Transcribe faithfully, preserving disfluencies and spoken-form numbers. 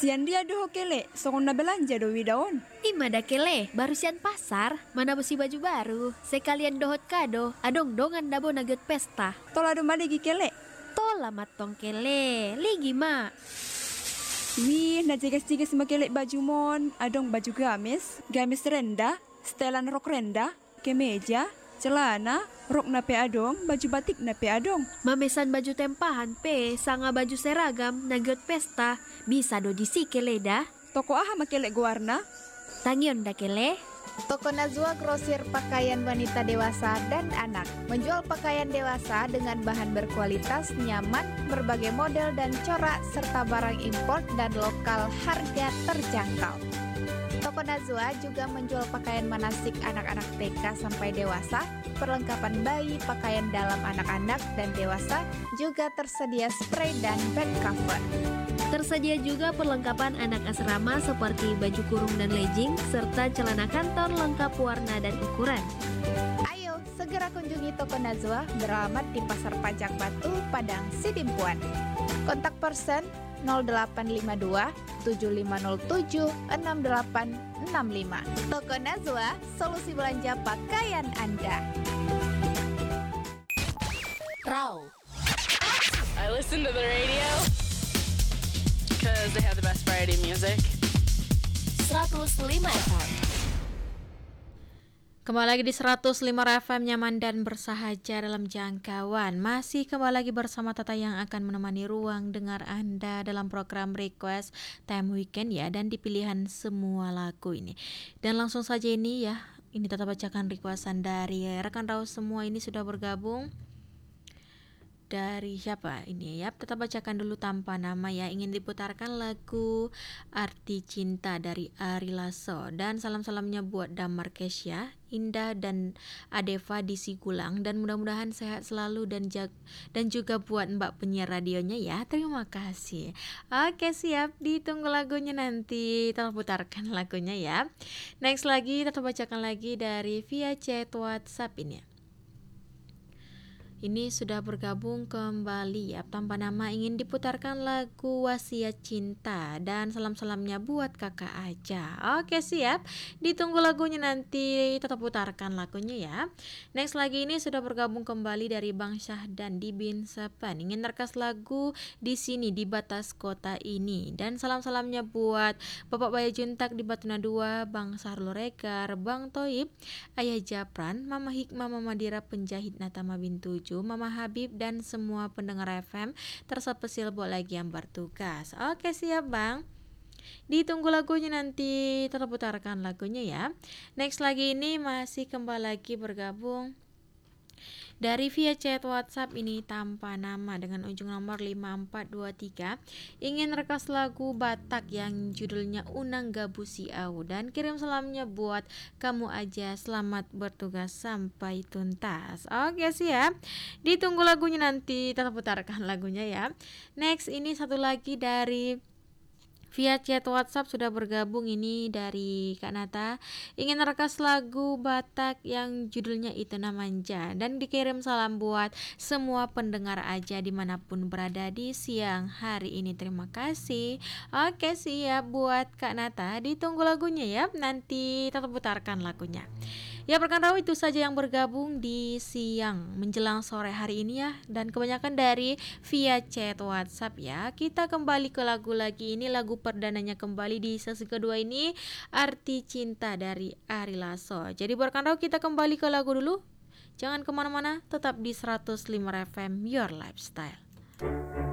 Sian dia doh kele, sokon na belanja do widaon. Imada kele, baru sian pasar, mana besi baju baru. Sekalian dohot kado, adong dongan dabo naget pesta. Tola do maligi kele. Tola matong kele, ligi ma. Wih, na jigas-jigas makele baju mon, adong baju gamis, gamis rendah, setelan rok rendah, kemeja, celana, rok na pe adong, baju batik na pe adong. Mamesan baju tempahan pe, sanga baju seragam, naget pesta. Bisa do disi kele dah. Toko aha makele guarna? Tangion da kele. Toko Nazwa grosir pakaian wanita dewasa dan anak. Menjual pakaian dewasa dengan bahan berkualitas, nyaman, berbagai model dan corak, serta barang impor dan lokal harga terjangkau. Toko Nazwa juga menjual pakaian manasik anak-anak T K sampai dewasa, perlengkapan bayi, pakaian dalam anak-anak dan dewasa, juga tersedia spray dan back cover. Tersedia juga perlengkapan anak asrama seperti baju kurung dan legging, serta celana kantor lengkap warna dan ukuran. Ayo, segera kunjungi Toko Nazwa, beralamat di Pasar Pajak Batu, Padang, Sidimpuan. Kontak person nol delapan lima dua tujuh lima nol tujuh enam delapan enam lima. Toko Nazwa, solusi belanja pakaian Anda. Raw. I listen to the radio because they have the best variety music. seratus lima F M. Kembali lagi di seratus lima F M, nyaman dan bersahaja dalam jangkauan. Masih kembali lagi bersama Tata yang akan menemani ruang dengar Anda dalam program Request Time Weekend ya, dan di pilihan semua lagu ini. Dan langsung saja ini ya, ini Tata bacakan requestan dari rekan Raw semua ini sudah bergabung. Dari siapa ini ya? Tetap bacakan dulu tanpa nama ya. Ingin diputarkan lagu Arti Cinta dari Ari Lasso. Dan salam-salamnya buat Damar Kesya, Indah dan Adeva di Sigulang. Dan mudah-mudahan sehat selalu dan jag- dan juga buat Mbak penyiar radionya ya. Terima kasih. Oke, siap, ditunggu lagunya nanti. Tetap putarkan lagunya ya. Next lagi, tetap bacakan lagi dari via chat WhatsApp ini ya. Ini sudah bergabung kembali ya, tanpa nama. Ingin diputarkan lagu Wasiat Cinta dan salam-salamnya buat kakak aja. Oke, siap, ditunggu lagunya nanti. Tetap putarkan lagunya ya. Next lagi ini sudah bergabung kembali dari Bang Syahdan di Bin Sapan. Ingin rekas lagu Di Sini di Batas Kota Ini. Dan salam-salamnya buat Bapak Baya Juntak di Batuna dua, Bang Sarlo Rekar, Bang Toib, Ayah Japran, Mama Hikmah, Mama Dira penjahit Natama bin Tujuh, Mama Habib dan semua pendengar F M, terspesial buat lagi yang bertugas. Oke, siap Bang, ditunggu lagunya nanti. Tetap putarkan lagunya ya. Next lagi ini masih kembali lagi bergabung dari via chat WhatsApp ini tanpa nama dengan ujung nomor lima empat dua tiga. Ingin rekas lagu Batak yang judulnya Unang Gabusi Au, dan kirim salamnya buat kamu aja, selamat bertugas sampai tuntas. Oke, siap, ditunggu lagunya nanti. Tetap putarkan lagunya ya. Next ini satu lagi dari via chat WhatsApp sudah bergabung ini dari Kak Nata. Ingin rekas lagu Batak yang judulnya Itu Namanja, dan dikirim salam buat semua pendengar aja dimanapun berada di siang hari ini. Terima kasih. Oke, siap buat Kak Nata. Ditunggu lagunya ya. Nanti tetap putarkan lagunya. Ya, rekan Raw, itu saja yang bergabung di siang menjelang sore hari ini ya, dan kebanyakan dari via chat WhatsApp ya. Kita kembali ke lagu lagi. Ini lagu perdananya kembali di sesi kedua ini, Arti Cinta dari Ari Lasso. Jadi rekan Raw, kita kembali ke lagu dulu. Jangan kemana-mana, tetap di seratus lima F M, Your Lifestyle.